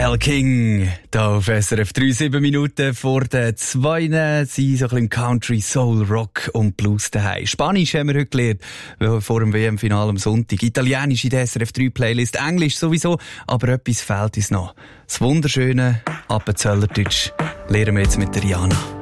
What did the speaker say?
El King, hier auf SRF 3, 7 Minuten vor der 2. Sie so ein bisschen Country, Soul, Rock und Blues daheim. Spanisch haben wir heute gelernt, vor dem WM-Finale am Sonntag. Italienisch in der SRF 3 Playlist, Englisch sowieso, aber etwas fehlt uns noch. Das wunderschöne Appenzellerdeutsch lernen wir jetzt mit der Rihanna.